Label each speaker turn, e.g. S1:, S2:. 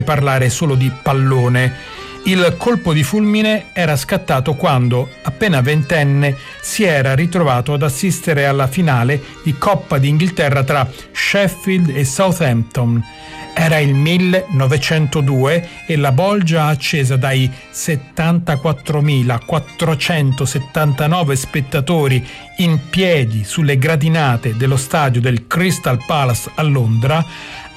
S1: parlare solo di pallone. Il colpo di fulmine era scattato quando, appena ventenne, si era ritrovato ad assistere alla finale di Coppa d'Inghilterra tra Sheffield e Southampton. Era il 1902 e la bolgia accesa dai 74.479 spettatori in piedi sulle gradinate dello stadio del Crystal Palace a Londra